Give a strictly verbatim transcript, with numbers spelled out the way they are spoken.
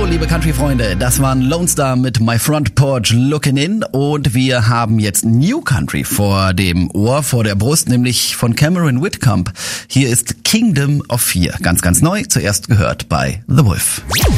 liebe Country-Freunde, das waren Lone Star mit My Front Porch Looking In und wir haben jetzt New Country vor dem Ohr, vor der Brust, nämlich von Cameron Whitcomb. Hier ist Kingdom of Fear, ganz, ganz neu, zuerst gehört bei The Wolf.